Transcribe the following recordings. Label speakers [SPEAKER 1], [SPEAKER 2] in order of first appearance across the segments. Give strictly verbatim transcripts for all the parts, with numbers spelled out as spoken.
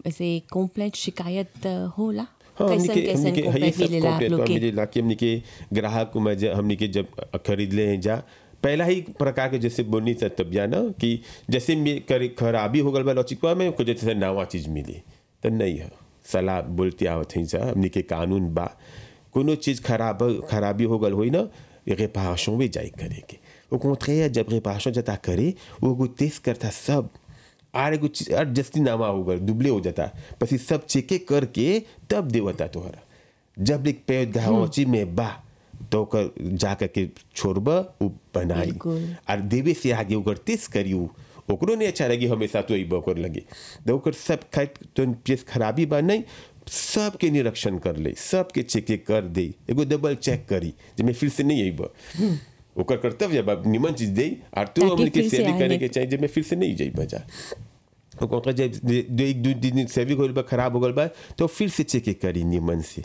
[SPEAKER 1] ऐसे कंप्लेंट शिकायत होला
[SPEAKER 2] हाँ, हमने
[SPEAKER 1] कैसन
[SPEAKER 2] के हमने
[SPEAKER 1] कैसन
[SPEAKER 2] के ये
[SPEAKER 1] कंप्लेंट
[SPEAKER 2] सब
[SPEAKER 1] मिलेला आप
[SPEAKER 2] कंप्लेंट
[SPEAKER 1] लोग के
[SPEAKER 2] मिलेला कि हमने के ग्राहक को मैं हमने के जब खरीद ले हैं जा पहला ही प्रकार के जैसे बोलनी से तब जाना कि जैसे में कर खराबी हो गल बा लॉचिकवा में कुछ जैसे नवा चीज मिली तो नहीं है सलाह बोलती आवत है जा हमने के कानून बा कोनो चीज खराब खराबी हो गल होई ना réparation भी जाई करे के au contraire जब réparation जाता करे वो को टेस्ट करता सब आरे कुछ जस्ती नामा हो गल दुबले हो जाता पसी सब चेके करके तब देवता तोहरा जब एक पे गाँची में बा तो कर जाकर के छोड़बा उ बनाई और देवे से आगे ओकर टेस्ट करियो ओकरो नहीं अच्छा लगी हमेशा तो इब ओकर लगे तो ओकर सब खाए तो चीज खराबी बा नहीं सबके निरीक्षण कर ले सबके चेक कर दे एगो डबल चेक करी जिसमें फिर से नहीं आइब ओकर कर्तव्य बा निमन चीज दे और तू हमने के सेवी करे के चाहिए जिसमें फिर से नहीं जाइब जा ओकर जब एक दो दिन सेवी होल बा खराब हो गल बा तो फिर से चेक करी निमन से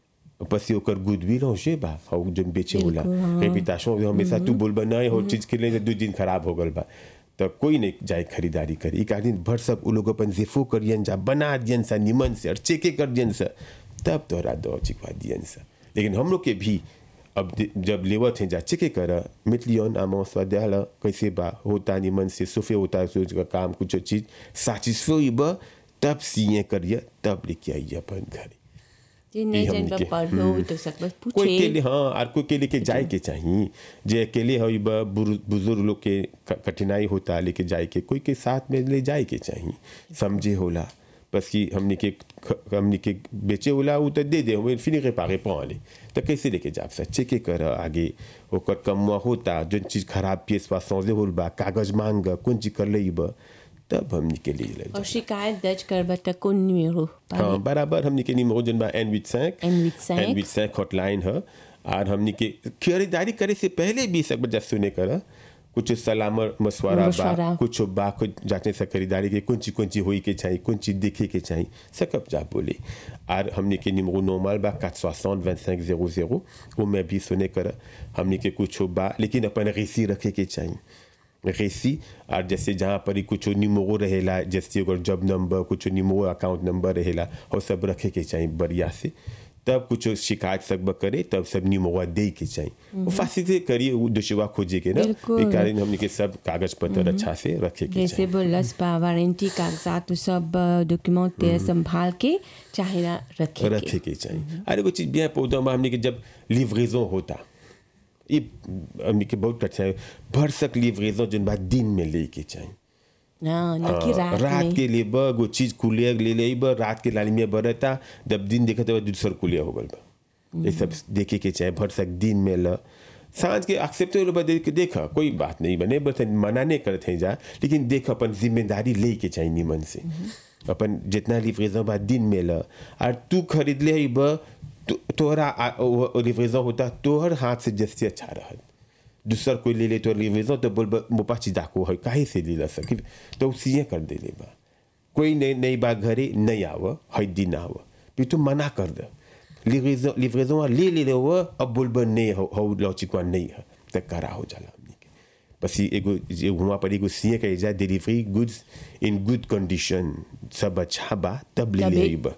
[SPEAKER 2] पसी ओकर गुडविल होशे बा हो जन बेचे होला रेपुटेशन हमेशा तू बोल बनाए हो चीज के लिए दो दिन खराब हो गल बा तो कोई नहीं जाए खरीदारी करी एक आदमी भर सब उ लोग अपन जिफो करियन जा बना दियन सा निमन से और चेके कर दियन सा तब तोरा दो चिकवा दियन सा लेकिन हम लोग के भी अब जब लेवत हैं जा चेके कर मितलियन आमो स्वाद्याल कैसे बा होता निमन से सुफे होता सोच का काम कुछ चीज साचिस्फाई बा तब सीए करिए तब लेके आइए अपन घर
[SPEAKER 1] नहीं जन पर पढ़ो तो सब बस पूछे
[SPEAKER 2] कोई के लिए हाँ और कोई के लिए के जाए के चाहिए जे अकेले हो बुजुर्ग लोग के कठिनाई होता लेके जाए के कोई के साथ में ले जाए के चाहिए समझे होला बस कि हमने के हमने के बेचे होला वो तो दे दे वो फिर रिपारे पाले तो कैसे लेके जा सकते चेक कर आगे ओकर कम होता जो चीज़ खराब पीस पास सौजे होल बा कागज मांग कौन चीज कर ले बा तब हम निकले ले
[SPEAKER 1] और शिकायत दर्ज करबा त कौन निमेरो
[SPEAKER 2] हाँ बराबर हम निकले निमेरो जन बा N with सैंक
[SPEAKER 1] N with सैंक
[SPEAKER 2] N with सैंक hotline है और हमने के खरीदारी करे से पहले भी सब बजा सुने कर कुछ सलाम मशवरा बा कुछ बा कुछ जाने से खरीदारी के कौन चीज कौन चीज होई के चाहिए कौन चीज देखे के चाहिए सकब जा बोले और हमने के निमेरो नॉर्मल बा quatre cent soixante vingt-cinq zéro zéro वो मैं भी सुने कर हमने के कुछ बा लेकिन अपन रेसी रखे के चाहिए रेसी और जैसे जहाँ पर ही कुछ निमोरो रहेला जैसे अगर जॉब नंबर कुछ निमोरो अकाउंट नंबर रहेला और सब रखे के चाहिए बढ़िया से तब कुछ शिकायत सब करे तब सब निमोरा दे के चाहिए वो फासिलिटी करिए वो दुशवा खोजे के ना एक कारण हमने के सब कागज पत्र अच्छा से रखे के
[SPEAKER 1] जैसे बोलस बा वारंटी कागजात सब डॉक्यूमेंट संभाल के चाहे रखे
[SPEAKER 2] रखे के चाहिए अरे कुछ चीज bien पौधा में हमने के जब लिवरेजन होता ये हमने के बहुत अच्छा है भर सक लिवरेजन जिन बात दिन में लेके चाहिए
[SPEAKER 1] हाँ, न रात,
[SPEAKER 2] रात के लिए बग वो चीज कुलिया ले ले ब रात के लाली में बरता जब दिन देखते हुए दूसर कुलिया हो गल बा ये सब देखे के चाहे भर सक दिन में ल सांझ के एक्सेप्ट हो देख के देखा कोई बात नहीं बने बस मना नहीं करते हैं जा लेकिन देख अपन जिम्मेदारी ले के चाहिए निमन से अपन जितना लिवरेजन बा दिन में ल और तू खरीद ले ब तोहरा लिवरेजन होता तोहर हाथ से जैसे अच्छा रहा दूसर कोई ले ले तो लिवरेजन तो बोल मोपा चीज को है काहे से ले ला सके तो सीए कर दे ले बा कोई नहीं नहीं बा घरे नहीं आव है दिन आव फिर तो मना कर दे लिवरेजन लिवरेजन ले ले लो अब बोल बन नहीं हो हो लॉचिकवा नहीं है तो करा हो जाला हमनी के बस एगो वहाँ पर एगो सीए का जा delivery goods in good condition सब अच्छा बा तब ले ले बा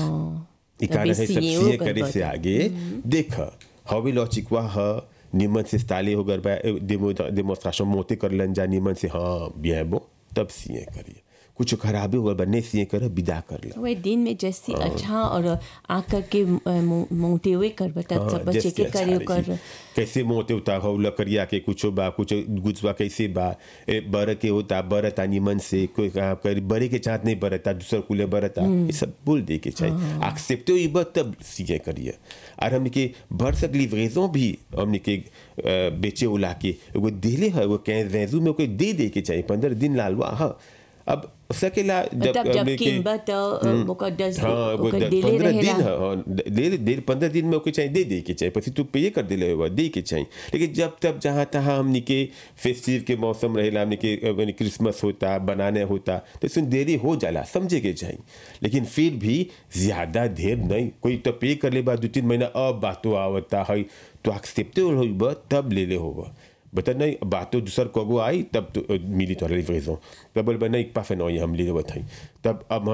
[SPEAKER 2] इकाना है सब सीए करे से आगे देख हवे लॉचिकवा है निमन से स्टाले हो गए डेमोस्ट्रेशन मोते कर लन जा निमन से हाँ bien bon तब सीए करिए कुछ खराबी होगा बने सीए कर विदा कर ला
[SPEAKER 1] वही दिन में जैसे अच्छा और आकर के मोते हुए कर बता सब चेक करियो कर
[SPEAKER 2] कैसे मोते होता हो लकड़िया के कुछ बा कुछ गुजवा कैसे बा बर के होता बरता निमन से कोई कर बरे के चाहत नहीं बरता दूसर कुले बरता ये सब बोल दे के चाहिए एक्सेप्ट ही बा तब सीए करिए और हमने के भर सक लिवरेजन भी हमने के बेचे उला के वो दिले है वो कहीं वैजू में कोई दे दे के चाहिए पंद्रह दिन लालवा हाँ अब सकेला जब
[SPEAKER 1] जब कीमत मुका दस
[SPEAKER 2] हाँ वो पंद्रह दिन है दे दे पंद्रह दिन में ओके चाहिए दे दे के चाहिए पसी तू पे कर दिले हुआ दे के चाहिए लेकिन जब तब जहाँ तहाँ हमने के फेस्टिव के मौसम रहेला हमने के क्रिसमस होता बनाने होता तो इसमें देरी हो जाला समझे के चाहिए लेकिन फिर भी ज़्यादा देर नहीं कोई तो पे कर ले बाद दो तीन महीना अब बातों आवता है तो एक्सेप्ट हो तब ले ले होगा बता नहीं बातों दूसर कोगो आई तब तो मिली तो लिवरेजन तब बोल नहीं पाफे नहीं हम ले बताई तब अब